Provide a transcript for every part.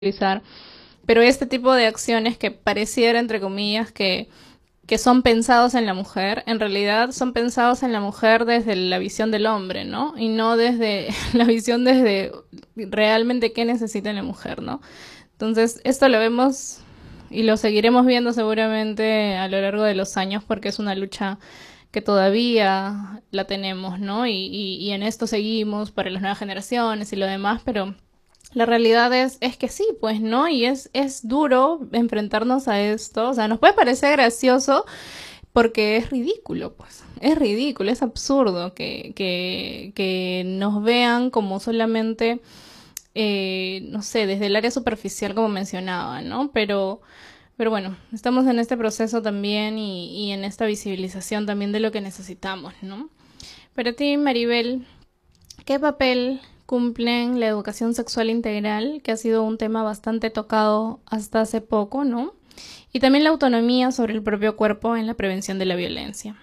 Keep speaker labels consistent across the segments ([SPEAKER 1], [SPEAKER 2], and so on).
[SPEAKER 1] utilizar. Pero este tipo de acciones que pareciera, entre comillas, que son pensados en la mujer, en realidad son pensados en la mujer desde la visión del hombre, ¿no? Y no desde la visión desde realmente qué necesita la mujer, ¿no? Entonces, esto lo vemos y lo seguiremos viendo seguramente a lo largo de los años porque es una lucha que todavía la tenemos, ¿no? Y en esto seguimos para las nuevas generaciones y lo demás, pero la realidad es que sí, pues, ¿no? Y es duro enfrentarnos a esto. O sea, nos puede parecer gracioso porque es ridículo, pues. Es ridículo, es absurdo que nos vean como solamente, no sé, desde el área superficial como mencionaba, ¿no? Pero bueno, estamos en este proceso también y en esta visibilización también de lo que necesitamos, ¿no? Para ti, Maribel, ¿qué papel cumplen la educación sexual integral, que ha sido un tema bastante tocado hasta hace poco, ¿no? Y también la autonomía sobre el propio cuerpo en la prevención de la violencia?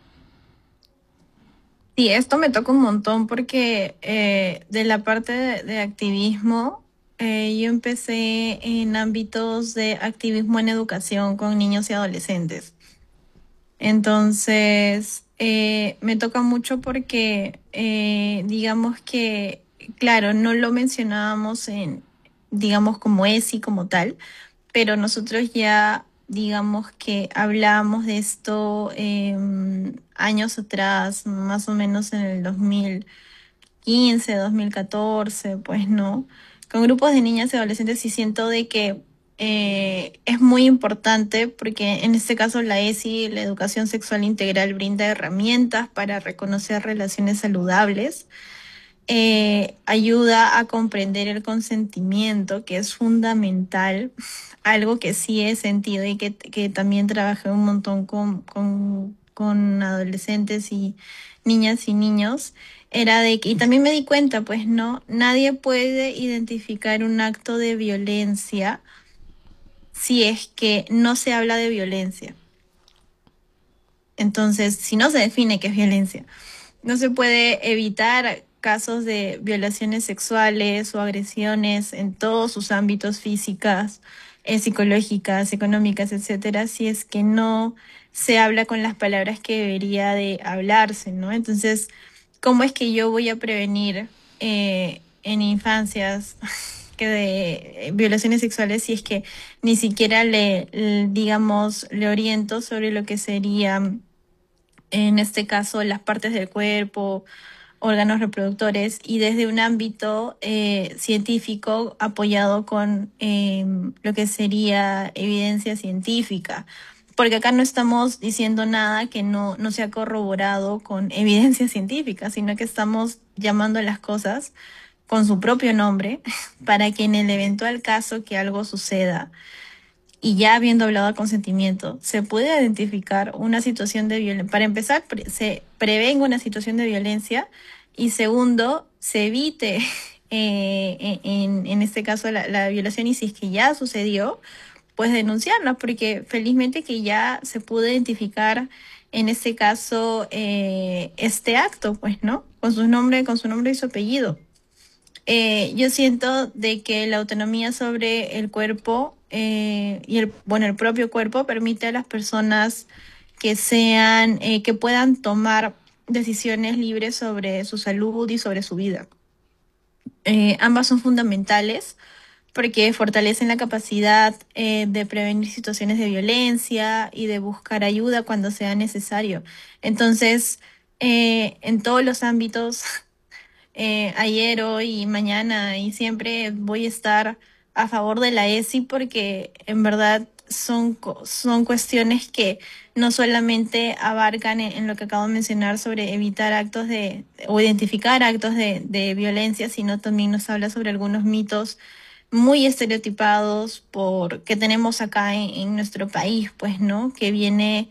[SPEAKER 2] Sí, esto me toca un montón porque de la parte de activismo, yo empecé en ámbitos de activismo en educación con niños y adolescentes. Entonces, me toca mucho porque, digamos que, claro, no lo mencionábamos digamos, como ESI como tal, pero nosotros ya, digamos que hablábamos de esto años atrás, más o menos en el 2015, 2014, pues no, con grupos de niñas y adolescentes y siento de que es muy importante porque en este caso la ESI, la educación sexual integral, brinda herramientas para reconocer relaciones saludables, ayuda a comprender el consentimiento, que es fundamental, algo que sí he sentido y que también trabajé un montón con adolescentes y niñas y niños, era de que, y también me di cuenta, pues no, nadie puede identificar un acto de violencia si es que no se habla de violencia. Entonces, si no se define qué es violencia. No se puede evitar casos de violaciones sexuales o agresiones en todos sus ámbitos físicas, psicológicas, económicas, etcétera, si es que no se habla con las palabras que debería de hablarse, ¿no? Entonces, ¿cómo es que yo voy a prevenir en infancias que de violaciones sexuales si es que ni siquiera digamos, le oriento sobre lo que sería en este caso las partes del cuerpo, órganos reproductores y desde un ámbito científico apoyado con lo que sería evidencia científica? Porque acá no estamos diciendo nada que no se ha corroborado con evidencia científica, sino que estamos llamando a las cosas con su propio nombre para que en el eventual caso que algo suceda, y ya habiendo hablado de consentimiento, se puede identificar una situación de violencia. Para empezar, se prevenga una situación de violencia y segundo, se evite en este caso la violación y si es que ya sucedió, pues denunciarla, porque felizmente que ya se pudo identificar en este caso este acto, pues, ¿no? Con su nombre y su apellido. Yo siento de que la autonomía sobre el cuerpo y bueno, el propio cuerpo permite a las personas que puedan tomar decisiones libres sobre su salud y sobre su vida. Ambas son fundamentales porque fortalecen la capacidad de prevenir situaciones de violencia y de buscar ayuda cuando sea necesario. Entonces, en todos los ámbitos ayer, hoy y mañana y siempre voy a estar a favor de la ESI porque en verdad son cuestiones que no solamente abarcan en lo que acabo de mencionar sobre evitar actos o identificar actos de violencia, sino también nos habla sobre algunos mitos muy estereotipados que tenemos acá en nuestro país, pues, ¿no? Que viene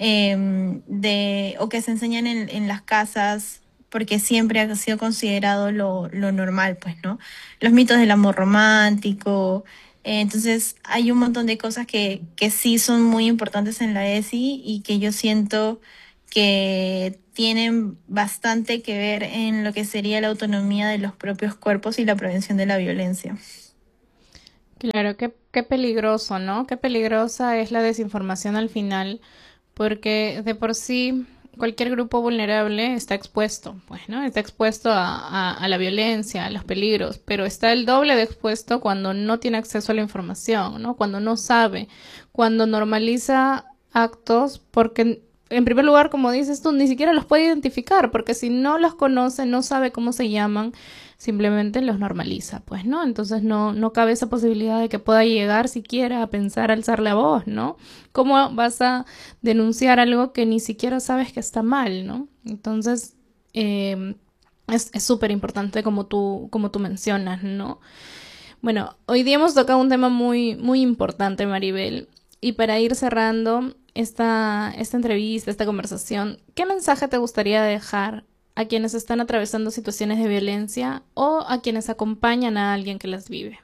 [SPEAKER 2] o que se enseñan en las casas, porque siempre ha sido considerado lo normal, pues, ¿no? Los mitos del amor romántico. Entonces, hay un montón de cosas que sí son muy importantes en la ESI y que yo siento que tienen bastante que ver en lo que sería la autonomía de los propios cuerpos y la prevención de la violencia.
[SPEAKER 1] Claro, qué peligroso, ¿no? Qué peligrosa es la desinformación al final, porque de por sí cualquier grupo vulnerable está expuesto, pues, ¿no? Está expuesto a la violencia, a los peligros, pero está el doble de expuesto cuando no tiene acceso a la información, ¿no? Cuando no sabe, cuando normaliza actos, porque en primer lugar, como dices tú, ni siquiera los puede identificar, porque si no los conoce, no sabe cómo se llaman, simplemente los normaliza, pues, ¿no? Entonces no cabe esa posibilidad de que pueda llegar siquiera a pensar alzar la voz, ¿no? ¿Cómo vas a denunciar algo que ni siquiera sabes que está mal, ¿no? Entonces, eh, es súper importante como tú mencionas, ¿no? Bueno, hoy día hemos tocado un tema muy importante, Maribel. Y para ir cerrando esta entrevista, esta conversación, ¿qué mensaje te gustaría dejar a quienes están atravesando situaciones de violencia o a quienes acompañan a alguien que las vive?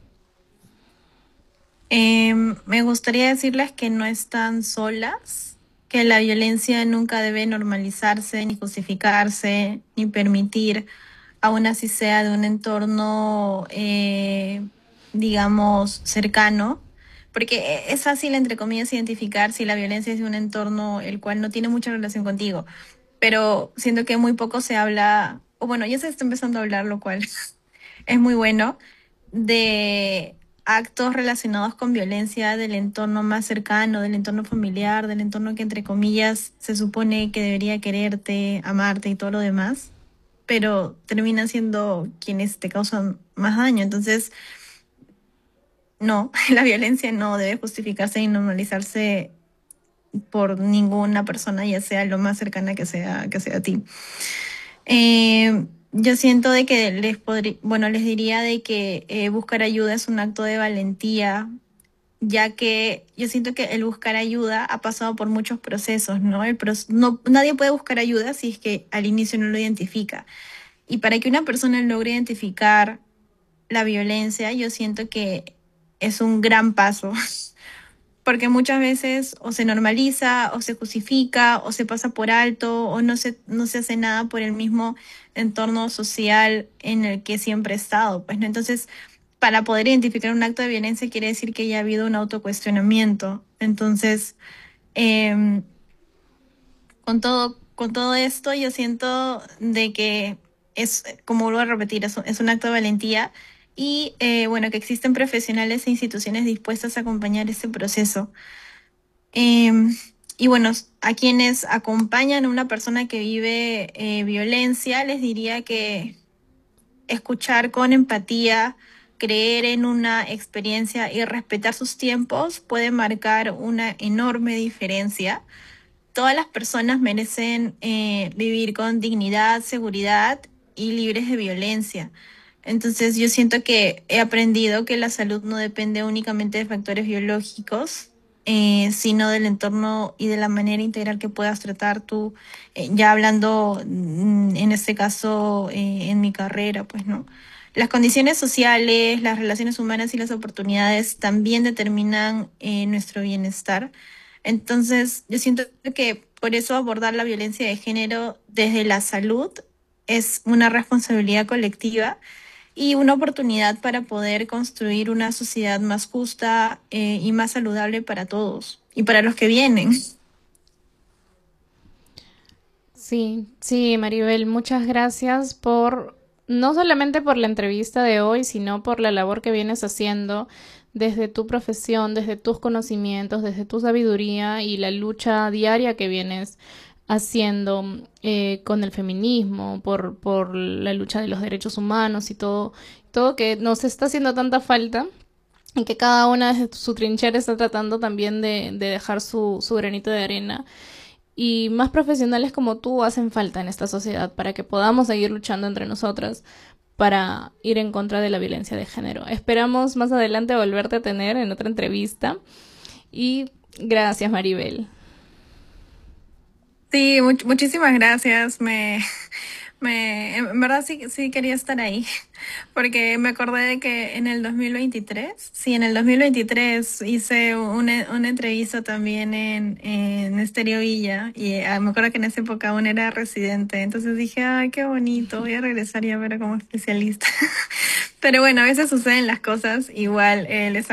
[SPEAKER 2] Me gustaría decirles que no están solas, que la violencia nunca debe normalizarse, ni justificarse, ni permitir, aun así sea de un entorno, digamos, cercano, porque es fácil, entre comillas, identificar si la violencia es de un entorno el cual no tiene mucha relación contigo, pero siento que muy poco se habla, o bueno, ya se está empezando a hablar, lo cual es muy bueno, de actos relacionados con violencia del entorno más cercano, del entorno familiar, del entorno que entre comillas se supone que debería quererte, amarte y todo lo demás, pero terminan siendo quienes te causan más daño. Entonces, no, la violencia no debe justificarse y normalizarse por ninguna persona, ya sea lo más cercana que sea a ti. Yo siento de que bueno, les diría de que buscar ayuda es un acto de valentía, ya que yo siento que el buscar ayuda ha pasado por muchos procesos, ¿no? No, nadie puede buscar ayuda si es que al inicio no lo identifica. Y para que una persona logre identificar la violencia, yo siento que es un gran paso, porque muchas veces o se normaliza, o se justifica, o se pasa por alto, o no se hace nada por el mismo entorno social en el que siempre he estado. Pues, ¿no? Entonces, para poder identificar un acto de violencia quiere decir que ya ha habido un autocuestionamiento. Entonces, eh, con todo esto, yo siento de que es, como vuelvo a repetir, es un acto de valentía y bueno, que existen profesionales e instituciones dispuestas a acompañar este proceso. Eh, y bueno, a quienes acompañan a una persona que vive violencia, les diría que escuchar con empatía, creer en una experiencia y respetar sus tiempos puede marcar una enorme diferencia. Todas las personas merecen vivir con dignidad, seguridad y libres de violencia. Entonces yo siento que he aprendido que la salud no depende únicamente de factores biológicos, sino del entorno y de la manera integral que puedas tratar tú, ya hablando en este caso en mi carrera, pues no. Las condiciones sociales, las relaciones humanas y las oportunidades también determinan nuestro bienestar. Entonces, yo siento que por eso abordar la violencia de género desde la salud es una responsabilidad colectiva y una oportunidad para poder construir una sociedad más justa y más saludable para todos y para los que vienen.
[SPEAKER 1] Sí, sí, Maribel, muchas gracias por, no solamente por la entrevista de hoy, sino por la labor que vienes haciendo desde tu profesión, desde tus conocimientos, desde tu sabiduría y la lucha diaria que vienes haciendo con el feminismo, por la lucha de los derechos humanos y todo que nos está haciendo tanta falta y que cada una desde su trinchera está tratando también de dejar su granito de arena. Y más profesionales como tú hacen falta en esta sociedad para que podamos seguir luchando entre nosotras para ir en contra de la violencia de género. Esperamos más adelante volverte a tener en otra entrevista. Y gracias, Maribel.
[SPEAKER 2] Sí, muchísimas gracias. En verdad sí, sí quería estar ahí, porque me acordé de que en el 2023, sí, en el 2023 hice una entrevista también en Estéreo Villa y me acuerdo que en esa época aún era residente, entonces dije, ay, qué bonito, voy a regresar ya a ver como especialista. Pero bueno, a veces suceden las cosas. Igual les